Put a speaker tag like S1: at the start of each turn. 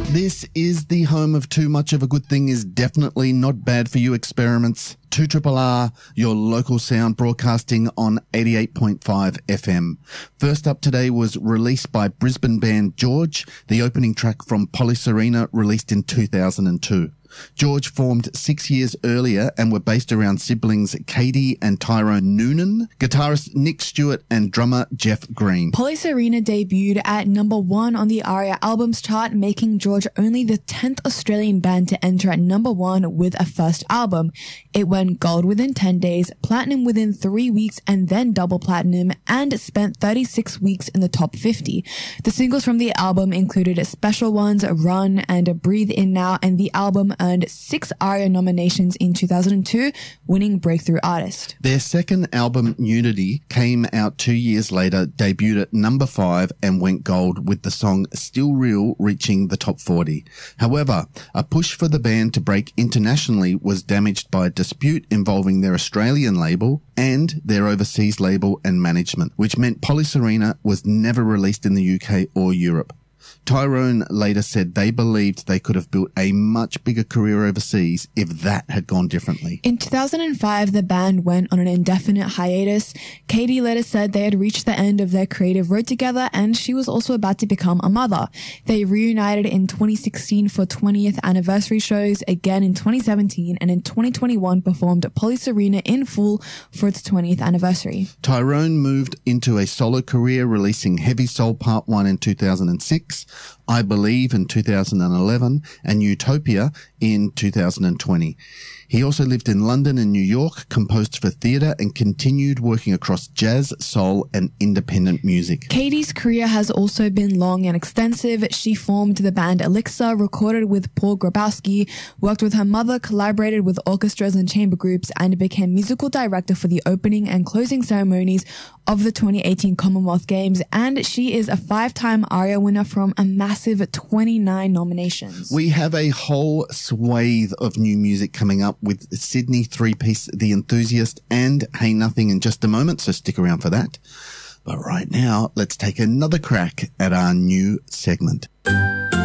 S1: This is the home of Too Much of a Good Thing is Definitely Not Bad for You experiments. 2RRR, your local sound, broadcasting on 88.5 FM. First up today was released by Brisbane band George, the opening track from Polyserena, released in 2002. George formed 6 years earlier and were based around siblings Katie and Tyrone Noonan, guitarist Nick Stewart and drummer Jeff Green.
S2: Polyserena debuted at number 1 on the ARIA albums chart, making George only the 10th Australian band to enter at number 1 with a first album. It went gold within 10 days, platinum within 3 weeks, and then double platinum, and spent 36 weeks in the top 50. The singles from the album included special ones Run and Breathe In Now, and the album earned 6 ARIA nominations in 2002, winning Breakthrough Artist.
S1: Their second album, Unity, came out 2 years later, debuted at number 5 and went gold, with the song Still Real reaching the top 40. However, a push for the band to break internationally was damaged by a dispute involving their Australian label and their overseas label and management, which meant Polyserena was never released in the UK or Europe. Tyrone later said they believed they could have built a much bigger career overseas if that had gone differently.
S2: In 2005, the band went on an indefinite hiatus. Katie later said they had reached the end of their creative road together, and she was also about to become a mother. They reunited in 2016 for 20th anniversary shows, again in 2017, and in 2021 performed Polyserena in full for its 20th anniversary.
S1: Tyrone moved into a solo career, releasing Heavy Soul Part 1 in 2006, I Believe in 2011, and Utopia in 2020. He also lived in London and New York, composed for theatre, and continued working across jazz, soul, and independent music.
S2: Katie's career has also been long and extensive. She formed the band Elixir, recorded with Paul Grabowski, worked with her mother, collaborated with orchestras and chamber groups, and became musical director for the opening and closing ceremonies of the 2018 Commonwealth Games, and she is a 5-time ARIA winner from a massive 29 nominations.
S1: We have a whole swathe of new music coming up with Sydney three-piece The Enthusiast and Hey Nothing in just a moment, so stick around for that. But right now, let's take another crack at our new segment.